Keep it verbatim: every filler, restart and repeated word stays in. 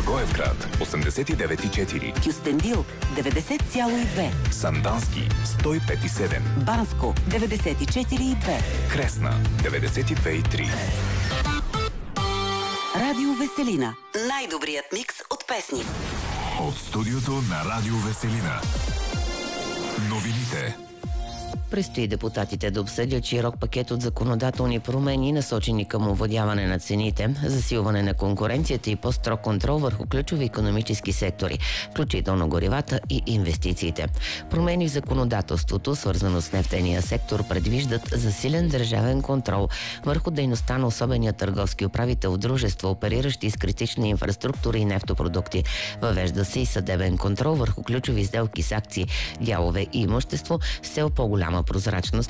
Благоевград осемдесет и девет и четири, Кюстендил деветдесет цяло и две, Сандански сто и пет и седем, Банско деветдесет и четири и две, Кресна деветдесет и две и три. Радио Веселина. Най-добрият микс от песни. От студиото на Радио Веселина. Новините. Предстои депутатите да обсъдят широк пакет от законодателни промени, насочени към овладяване на цените, засилване на конкуренцията и по-строг контрол върху ключови икономически сектори, включително горивата и инвестициите. Промени в законодателството, свързано с нефтения сектор, предвиждат засилен държавен контрол върху дейността на особения търговски управител в дружества, опериращи с критична инфраструктура и нефтопродукти. Въвежда се и съдебен контрол върху ключови сделки с акции, дялове и имущество с цел по-голяма прозрачност